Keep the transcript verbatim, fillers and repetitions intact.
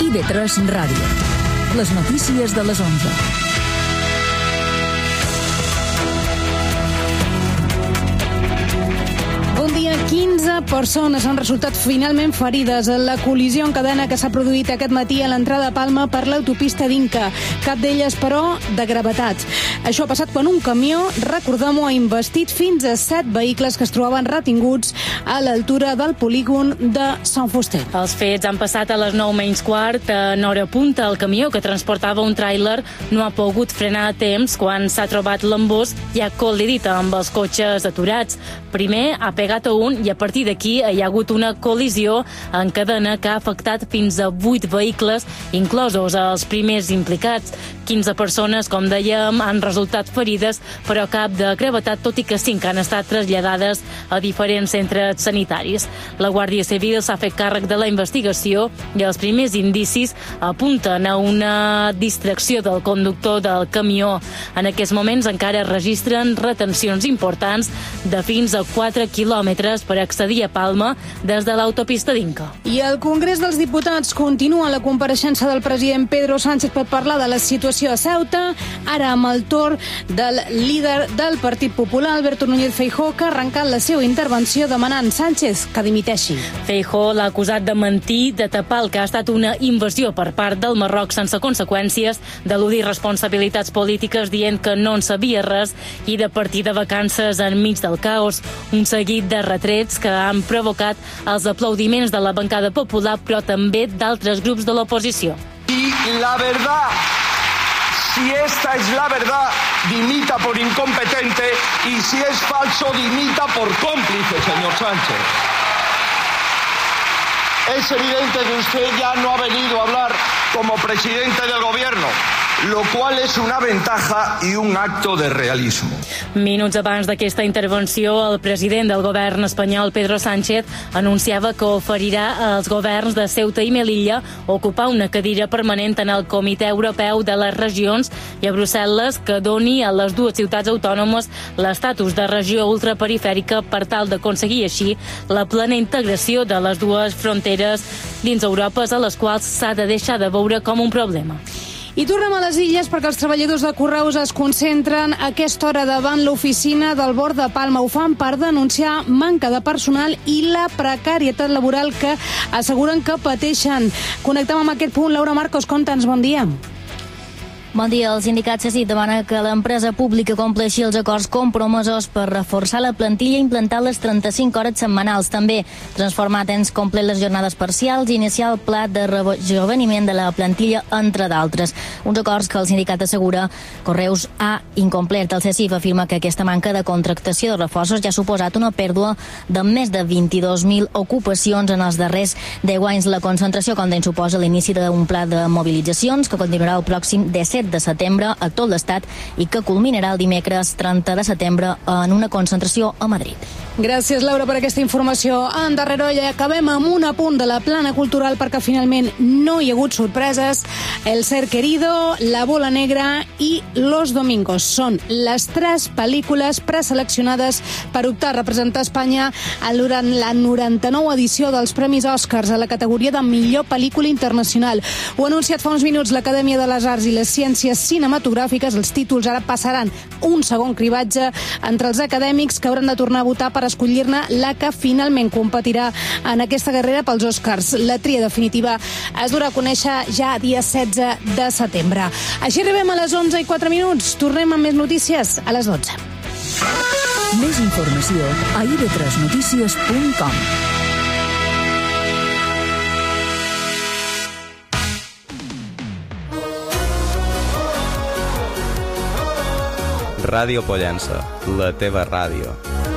I V tres Ràdio. Les notícies de les onze. quinze persones han resultat finalment ferides en la col·lisió en cadena que s'ha produït aquest matí a l'entrada a Palma per l'autopista d'Inca. Cap d'elles, però, de gravetat. Això ha passat quan un camió, recordem-ho, ha investit fins a set vehicles que es trobaven retinguts a l'altura del polígon de Sant Fuster. Els fets han passat a les nou menys quart, en hora punta. El camió que transportava un tràiler no ha pogut frenar a temps quan s'ha trobat l'embós i ha col·lidit amb els cotxes aturats. Primer ha pegat a un i a partir d'aquí hi ha hagut una col·lisió en cadena que ha afectat fins a vuit vehicles, inclosos els primers implicats. quinze persones, com dèiem, han resultat ferides, però cap de gravetat, tot i que cinc han estat traslladades a diferents centres sanitaris. La Guàrdia Civil s'ha fet càrrec de la investigació i els primers indicis apunten a una distracció del conductor del camió. En aquests moments encara registren retencions importants de fins a quatre quilòmetres per accedir a Palma des de l'autopista d'Inca. I el Congrés dels Diputats continua la compareixença del president Pedro Sánchez per parlar de la situació a Ceuta, ara amb el torn del líder del Partit Popular, Alberto Núñez Feijóo, que ha arrencat la seva intervenció demanant Sánchez que dimiteixi. Feijóo l'ha acusat de mentir, de tapar el que ha estat una invasió per part del Marroc sense conseqüències, d'eludir responsabilitats polítiques dient que no en sabia res i de partir de vacances enmig del caos. Un seguit de retrets que han provocat els aplaudiments de la bancada popular, però també d'altres grups de l'oposició. I la verdad, si esta es la verdad, dimita por incompetente, y si es falso, dimita por cómplice, señor Sánchez. Es evidente que usted ya no ha venido a hablar como presidente del gobierno, lo cual és una ventaja i un acto de realismo. Minuts abans d'aquesta intervenció, el president del govern espanyol, Pedro Sánchez, anunciava que oferirà als governs de Ceuta i Melilla ocupar una cadira permanent en el Comitè Europeu de les Regions i a Brussel·les que doni a les dues ciutats autònomes l'estatus de regió ultraperifèrica per tal d'aconseguir així la plena integració de les dues fronteres dins Europa, a les quals s'ha de deixar de veure com un problema. I tornem a les Illes perquè els treballadors de Correus es concentren a aquesta hora davant l'oficina del Bord de Palma. Ho fan per denunciar manca de personal i la precarietat laboral que asseguren que pateixen. Connectem amb aquest punt. Laura Marcos, conta'ns, bon dia. Bon dia. El sindicat C S I T demana que l'empresa pública compleixi els acords compromesos per reforçar la plantilla i implantar les trenta-cinc hores setmanals. També transformar a temps complet les jornades parcials i iniciar el pla de rejoveniment de la plantilla, entre d'altres. Uns acords que el sindicat assegura Correus ha incomplert. El C S I F afirma que aquesta manca de contractació de reforços ja ha suposat una pèrdua de més de vint-i-dos mil ocupacions en els darrers deu anys. La concentració, com deien, suposa l'inici d'un pla de mobilitzacions que continuarà el pròxim disset de setembre a tot l'Estat i que culminarà el dimecres trenta de setembre en una concentració a Madrid. Gràcies, Laura, per aquesta informació. En darrere olla acabem amb un apunt de la plana cultural perquè finalment no hi ha hagut sorpreses. El Ser Querido, La Bola Negra i Los Domingos són les tres pel·lícules preseleccionades per optar a representar Espanya durant la noranta-nou edició dels Premis Oscars a la categoria de millor pel·lícula internacional. Ho ha anunciat fa uns minuts l'Acadèmia de les Arts i les Ciències Cinematogràfiques. Els títols ara passaran un segon cribatge entre els acadèmics que hauran de tornar a votar per escollir-ne la que finalment competirà en aquesta guerrera pels Oscars. La tria definitiva es durà a conèixer ja dia setze de setembre. Així arribem a les onze i quatre minuts. Tornem amb més notícies a les dotze. Més informació a i v tres notícies punt com. Ràdio Pollença, la teva ràdio.